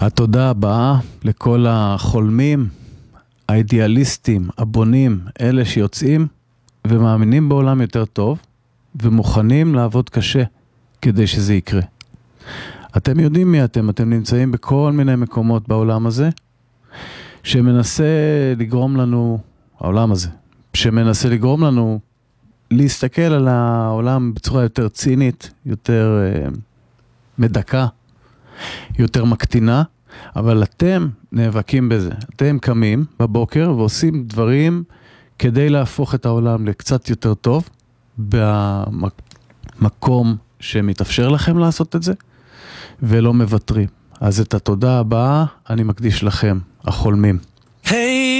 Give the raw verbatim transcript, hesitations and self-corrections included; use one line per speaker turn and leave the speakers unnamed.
התודה הבאה לכל החולמים, האידיאליסטים, הבונים, אלה שיוצאים ומאמינים בעולם יותר טוב ומוכנים לעבוד קשה כדי שזה יקרה. אתם יודעים מי אתם, אתם נמצאים בכל מיני מקומות בעולם הזה שמנסה לגרום לנו, העולם הזה, שמנסה לגרום לנו להסתכל על העולם בצורה יותר צינית, יותר uh, מדקה, יותר מקטינה, אבל אתם נאבקים בזה. אתם קמים בבוקר ועושים דברים כדי להפוך את העולם לקצת יותר טוב, במקום שמתאפשר לכם לעשות את זה, ולא מבטרים. אז את התודה הבאה אני מקדיש לכם, החולמים.
Hey!